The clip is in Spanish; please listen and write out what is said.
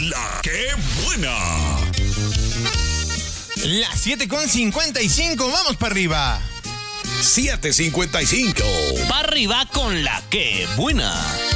La que buena. Las 7:55, vamos para arriba. 7:55. Pa' arriba con la que buena.